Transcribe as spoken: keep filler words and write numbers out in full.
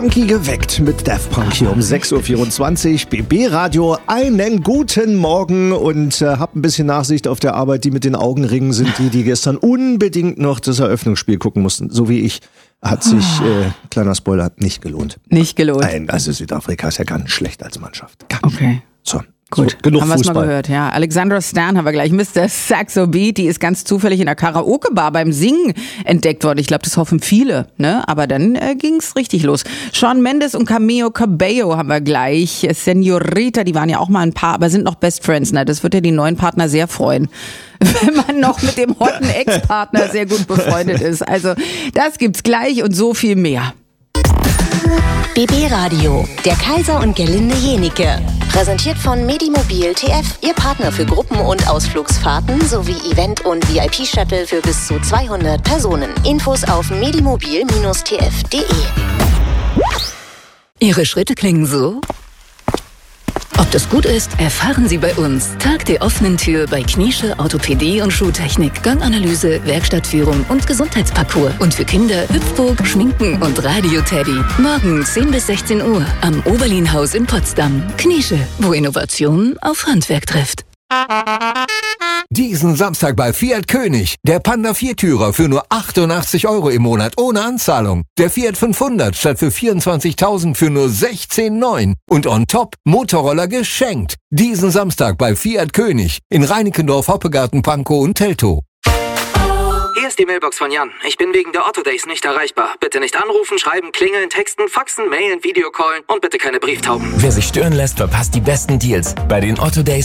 Funky geweckt mit Daft Punk hier um sechs Uhr vierundzwanzig. B B Radio, einen guten Morgen und äh, hab ein bisschen Nachsicht auf der Arbeit. Die mit den Augenringen sind die, die gestern unbedingt noch das Eröffnungsspiel gucken mussten. So wie ich. Hat sich, äh, kleiner Spoiler, nicht gelohnt. Nicht gelohnt. Nein, also Südafrika ist ja ganz schlecht als Mannschaft. Ganz okay. So. Gut, so, genug haben wir es Fußball. mal gehört, ja. Alexandra Stan haben wir gleich. Mister Saxo Beat, die ist ganz zufällig in der Karaoke-Bar beim Singen entdeckt worden. Ich glaube, das hoffen viele, ne? Aber dann äh, ging's richtig los. Shawn Mendes und Camilo Cabello haben wir gleich. Senorita, die waren ja auch mal ein Paar, aber sind noch Best Friends, ne? Das wird ja die neuen Partner sehr freuen. Wenn man noch mit dem hotten Ex-Partner sehr gut befreundet ist. Also, das gibt's gleich und so viel mehr. B B Radio, der Kaiser und Gerlinde Jenike. Präsentiert von Medimobil T F, Ihr Partner für Gruppen- und Ausflugsfahrten sowie Event- und V I P-Shuttle für bis zu zweihundert Personen. Infos auf medimobil Bindestrich t f punkt d e. Ihre Schritte klingen so? Ob das gut ist, erfahren Sie bei uns. Tag der offenen Tür bei Kniesche Orthopädie und Schuhtechnik, Ganganalyse, Werkstattführung und Gesundheitsparcours. Und für Kinder Hüpfburg, Schminken und Radio-Teddy. Morgen zehn bis sechzehn Uhr am Oberlin-Haus in Potsdam. Kniesche, wo Innovation auf Handwerk trifft. Diesen Samstag bei Fiat König. Der Panda Viertürer für nur achtundachtzig Euro im Monat ohne Anzahlung. Der Fiat fünfhundert statt für vierundzwanzigtausend für nur sechzehn Komma neun. Und on top Motorroller geschenkt. Diesen Samstag bei Fiat König in Reinickendorf, Hoppegarten, Pankow und Teltow. Hier ist die Mailbox von Jan. Ich bin wegen der Otto Days nicht erreichbar. Bitte nicht anrufen, schreiben, klingeln, texten, faxen, mailen, Videocallen und bitte keine Brieftauben. Wer sich stören lässt, verpasst die besten Deals. Bei den Otto Days